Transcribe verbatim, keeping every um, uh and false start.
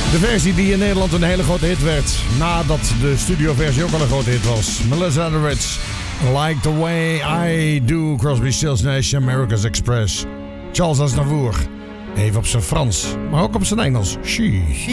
De versie die in Nederland een hele grote hit werd. Nadat de studioversie ook al een grote hit was. Melissa Etheridge. Like the way I do. Crosby, Stills, Nash, America's Express. Charles Aznavour. Even op zijn Frans. Maar ook op zijn Engels. She.